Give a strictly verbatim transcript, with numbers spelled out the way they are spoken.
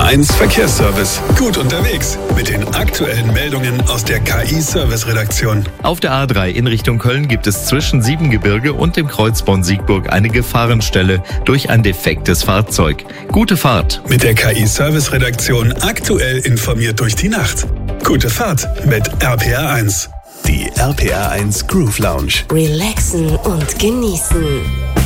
eins Verkehrsservice. Gut unterwegs mit den aktuellen Meldungen aus der K I-Service-Redaktion. Auf der A drei in Richtung Köln gibt es zwischen Siebengebirge und dem Kreuz Bonn-Siegburg eine Gefahrenstelle durch ein defektes Fahrzeug. Gute Fahrt. Mit der K I-Service-Redaktion aktuell informiert durch die Nacht. Gute Fahrt mit R P R eins. Die R P R eins Groove Lounge. Relaxen und genießen.